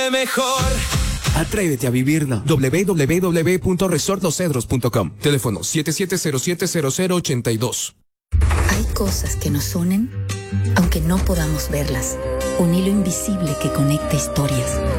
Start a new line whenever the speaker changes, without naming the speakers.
mejor.
Atrévete a vivirlo. www.resortlosedros.com. Teléfono 77070082.
Hay cosas que nos unen, aunque no podamos verlas. Un hilo invisible que conecta historias.